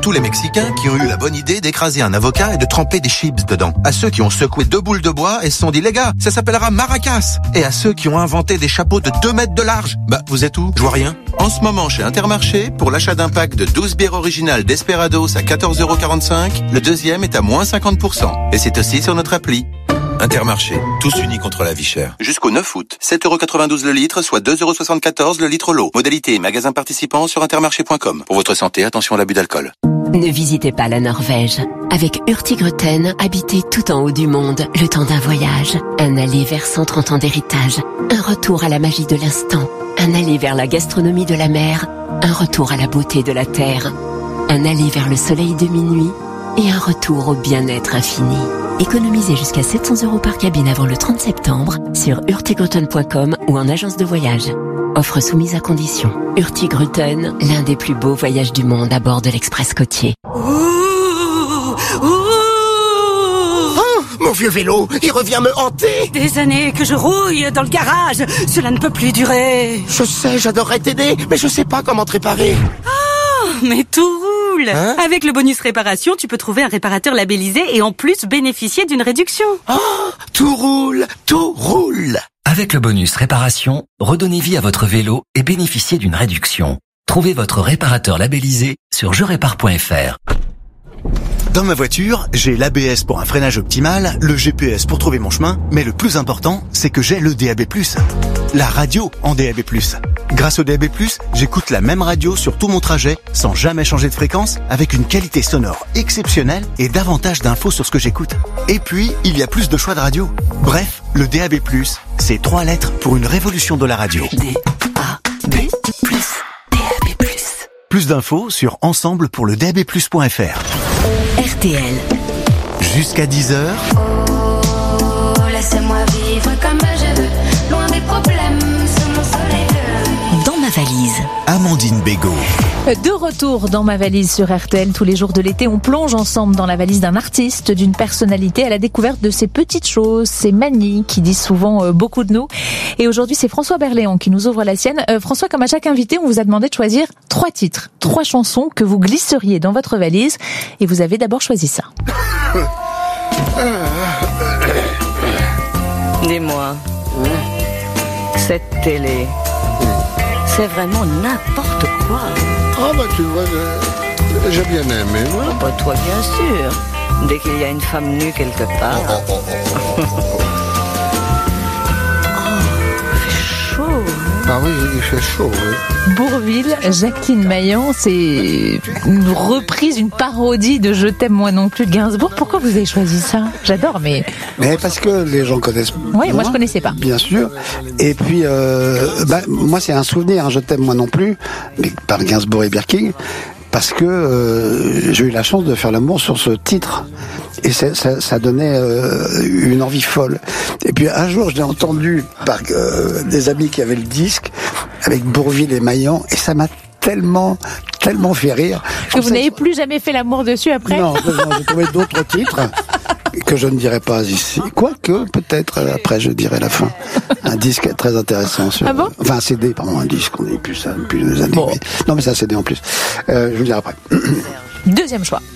tous les Mexicains qui ont eu la bonne idée d'écraser un avocat et de tremper des chips dedans. À ceux qui ont secoué 2 boules de bois et se sont dit, les gars, ça s'appellera maracas. Et à ceux qui ont inventé des chapeaux de 2 mètres de large. Bah, vous êtes où? Je vois rien. En ce moment, chez Intermarché, pour l'achat d'un pack de 12 bières originales Desperados à 14,45 €, le deuxième est à moins 50%. Et c'est aussi sur notre appli. Intermarché, tous unis contre la vie chère. Jusqu'au 9 août, 7,92 € le litre, soit 2,74 € le litre l'eau. Modalité et magasin participants sur intermarché.com. Pour votre santé, attention à l'abus d'alcool. Ne visitez pas la Norvège. Avec Hurtigruten, habitez tout en haut du monde, le temps d'un voyage. Un aller vers 130 ans d'héritage. Un retour à la magie de l'instant. Un aller vers la gastronomie de la mer. Un retour à la beauté de la terre. Un aller vers le soleil de minuit. Et un retour au bien-être infini. Économisez jusqu'à 700 € par cabine avant le 30 septembre sur hurtigruten.com ou en agence de voyage. Offre soumise à condition. Hurtigruten, l'un des plus beaux voyages du monde à bord de l'Express côtier. Mon vieux vélo, il revient me hanter. Des années que je rouille dans le garage. Cela ne peut plus durer. Je sais, j'adorerais t'aider, mais je sais pas comment te réparer. Oh, mais tout roule. Hein? Avec le bonus réparation, tu peux trouver un réparateur labellisé et en plus bénéficier d'une réduction. Oh, tout roule, tout roule. Avec le bonus réparation, redonnez vie à votre vélo et bénéficiez d'une réduction. Trouvez votre réparateur labellisé sur jerépare.fr. Dans ma voiture, j'ai l'ABS pour un freinage optimal, le GPS pour trouver mon chemin, mais le plus important, c'est que j'ai le DAB+. La radio en DAB+. Grâce au DAB+, j'écoute la même radio sur tout mon trajet, sans jamais changer de fréquence, avec une qualité sonore exceptionnelle et davantage d'infos sur ce que j'écoute. Et puis, il y a plus de choix de radio. Bref, le DAB+, c'est 3 lettres pour une révolution de la radio. DAB+. DAB+. Plus d'infos sur ensemblepourledabplus.fr. RTL. Jusqu'à 10h. Oh, laissez-moi vivre comme je veux, loin des problèmes, sous mon soleil bleu. Dans ma valise. Amandine Bégaud. De retour dans ma valise sur RTL, tous les jours de l'été, on plonge ensemble dans la valise d'un artiste, d'une personnalité à la découverte de ces petites choses, ces manies qui disent souvent beaucoup de nous. Et aujourd'hui, c'est François Berléand qui nous ouvre la sienne. François, comme à chaque invité, on vous a demandé de choisir 3 titres, 3 chansons que vous glisseriez dans votre valise. Et vous avez d'abord choisi ça. Dis-moi, cette télé, c'est vraiment n'importe quoi. Ah bah tu vois, j'ai bien aimé, moi. Oh, bah toi bien sûr, dès qu'il y a une femme nue quelque part. Oh, il fait chaud. Hein. Ah oui, il fait chaud, oui. Bourvil, Jacqueline Maillan, c'est une reprise, une parodie de Je t'aime moi non plus de Gainsbourg. Pourquoi vous avez choisi ça? J'adore, mais parce que les gens connaissent. Oui, moi je connaissais pas. Bien sûr. Et puis, moi c'est un souvenir, Je t'aime moi non plus, mais par Gainsbourg et Birking, parce que j'ai eu la chance de faire l'amour sur ce titre. Et ça donnait une envie folle. Et puis un jour, je l'ai entendu par des amis qui avaient le disque, avec Bourvil et Maillan, et ça m'a tellement fait rire. Que vous n'avez plus jamais fait l'amour dessus après? Non, j'ai trouvé d'autres titres que je ne dirai pas ici. Quoique, peut-être, après je dirai la fin. Un disque très intéressant. Ah bon? Enfin, un CD, pardon, un disque, on n'est plus ça depuis des années. Bon. Mais, non, mais c'est un CD en plus. Je vous dirai après. Deuxième choix.